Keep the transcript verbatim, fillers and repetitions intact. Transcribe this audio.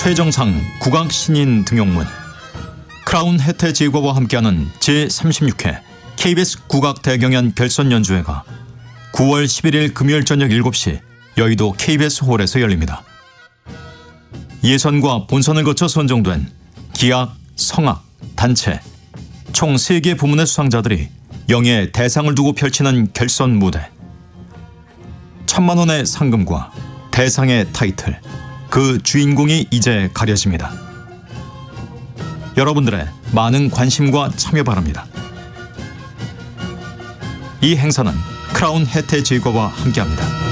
최정상 국악 신인 등용문, 크라운 혜태 제과와 함께하는 제삼십육 회 케이비에스 국악 대경연 결선 연주회가 구월 십일일 금요일 저녁 일곱 시 여의도 케이비에스 홀에서 열립니다. 예선과 본선을 거쳐 선정된 기악, 성악, 단체 총 세 개 부문의 수상자들이 영예의 대상을 두고 펼치는 결선 무대. 천만 원의 상금과 대상의 타이틀, 그 주인공이 이제 가려집니다. 여러분들의 많은 관심과 참여 바랍니다. 이 행사는 크라운 혜태 제과와 함께합니다.